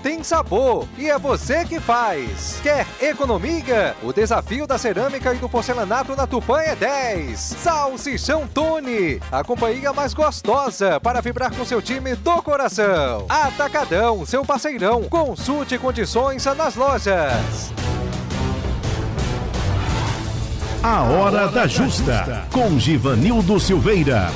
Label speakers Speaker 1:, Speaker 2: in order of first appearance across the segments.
Speaker 1: tem sabor e é você que faz. Quer economia? O desafio da cerâmica e do porcelanato na Tupã é 10. Salsichão Tony, a companhia mais gostosa para vibrar com seu time do coração. Atacadão, seu parceirão. Consulte condições nas lojas.
Speaker 2: A Hora da Justa, com Givanildo Silveira.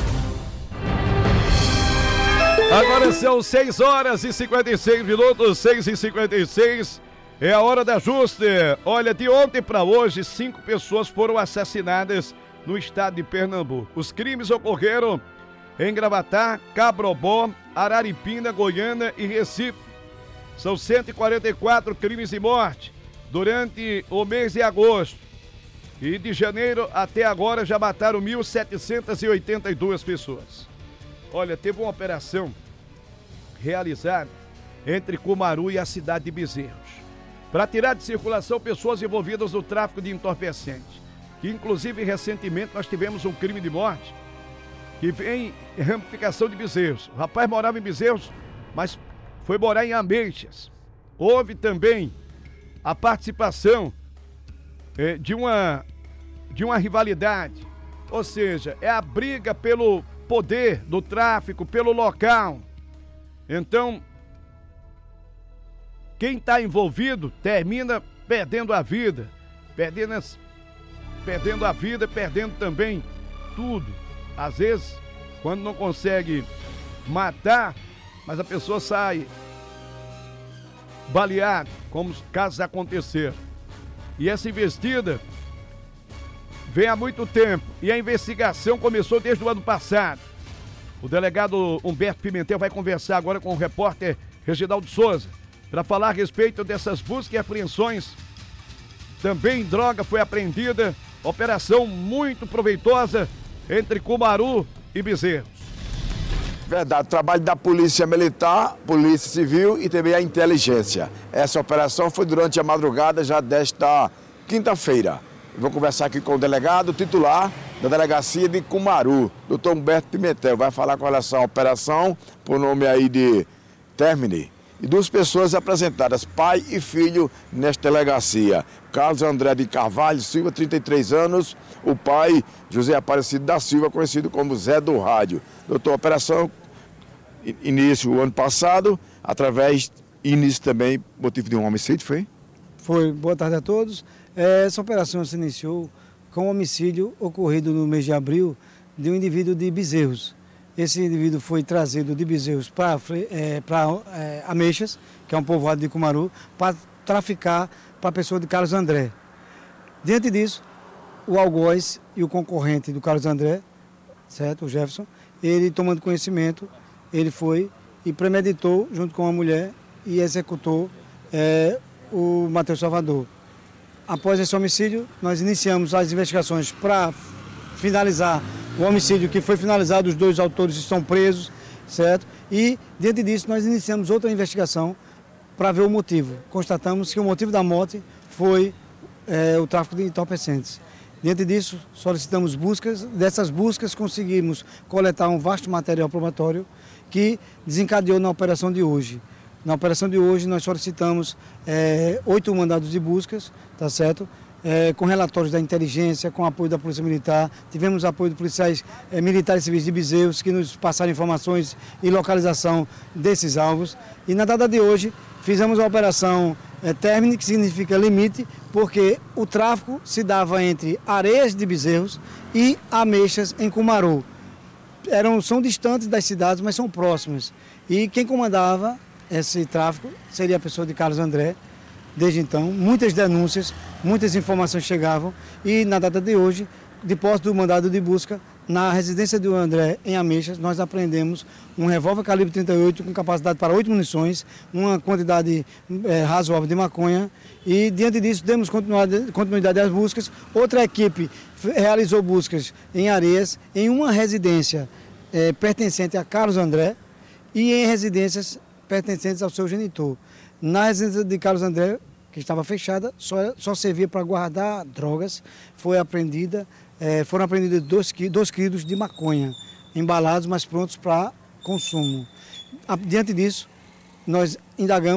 Speaker 3: Agora são 6 horas e 56 minutos, 6h56. É a Hora da Justa. Olha, de ontem para hoje, 5 pessoas foram assassinadas no estado de Pernambuco. Os crimes ocorreram em Gravatá, Cabrobó, Araripina, Goiânia e Recife. São 144 crimes de morte durante o mês de agosto. E de janeiro até agora já mataram 1.782 pessoas. Olha, teve uma operação realizada entre Cumaru e a cidade de Bezerros para tirar de circulação pessoas envolvidas no tráfico de entorpecentes. Que inclusive recentemente nós tivemos um crime de morte que vem em ramificação de Bezerros. O rapaz morava em Bezerros, mas foi morar em Ameixas. Houve também a participação de uma rivalidade, ou seja, é a briga pelo poder do tráfico, pelo local. Então, quem está envolvido termina perdendo a vida, perdendo também tudo. Às vezes, quando não consegue matar, mas a pessoa sai baleada, como os casos aconteceram. E essa investida vem há muito tempo e a investigação começou desde o ano passado. O delegado Humberto Pimentel vai conversar agora com o repórter Reginaldo Souza para falar a respeito dessas buscas e apreensões. Também droga foi apreendida, operação muito proveitosa entre Cumaru e Bezerros.
Speaker 4: Verdade, trabalho da Polícia Militar, Polícia Civil e também a inteligência. Essa operação foi durante a madrugada já desta quinta-feira. Vou conversar aqui com o delegado titular da delegacia de Cumaru, doutor Humberto Pimentel. Vai falar com relação à operação, por nome aí de Termine. E 2 pessoas apresentadas, pai e filho, nesta delegacia. Carlos André de Carvalho Silva, 33 anos. O pai, José Aparecido da Silva, conhecido como Zé do Rádio. Doutor, a operação início o ano passado, início também, motivo de um homicídio, foi?
Speaker 5: Foi. Boa tarde a todos. Essa operação se iniciou com um homicídio ocorrido no mês de abril de um indivíduo de Bezerros. Esse indivíduo foi trazido de Bezerros para Ameixas, que é um povoado de Cumaru, para traficar para a pessoa de Carlos André. Diante disso, o algoz e o concorrente do Carlos André, certo, o Jefferson, ele tomando conhecimento, ele foi e premeditou junto com a mulher e executou o Matheus Salvador. Após esse homicídio, nós iniciamos as investigações para finalizar o homicídio que foi finalizado, os 2 autores estão presos, certo? E, diante disso, nós iniciamos outra investigação para ver o motivo. Constatamos que o motivo da morte foi o tráfico de entorpecentes. Diante disso, solicitamos buscas. Dessas buscas, conseguimos coletar um vasto material probatório que desencadeou na operação de hoje. Na operação de hoje, nós solicitamos 8 mandados de buscas, tá certo? Com relatórios da inteligência, com apoio da Polícia Militar. Tivemos apoio de policiais militares e civis de Bezerros, que nos passaram informações e localização desses alvos. E na data de hoje, fizemos a operação Termine, que significa limite, porque o tráfico se dava entre Areias de Bezerros e Ameixas, em Cumaru. São distantes das cidades, mas são próximas. E quem comandava esse tráfico seria a pessoa de Carlos André. Desde então, muitas denúncias, muitas informações chegavam e na data de hoje, de posse do mandado de busca, na residência do André, em Ameixas, nós apreendemos um revólver calibre 38 com capacidade para 8 munições, uma quantidade razoável de maconha e, diante disso, demos continuidade às buscas. Outra equipe realizou buscas em Areias, em uma residência pertencente a Carlos André e em residências pertencentes ao seu genitor. Na residência de Carlos André, que estava fechada, só servia para guardar drogas, foram apreendidos 2 quilos de maconha, embalados, mas prontos para consumo. Diante disso, nós indagamos